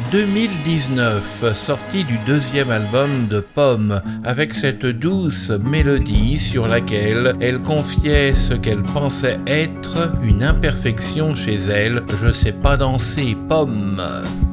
2019, sortie du deuxième album de Pomme, avec cette douce mélodie sur laquelle elle confiait ce qu'elle pensait être une imperfection chez elle. Je sais pas danser, Pomme.